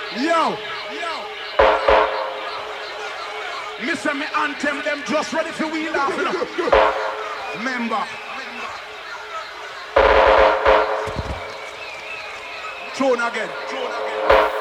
Yo. Mister me anthem them just ready for we laughing. Remember. Throne again.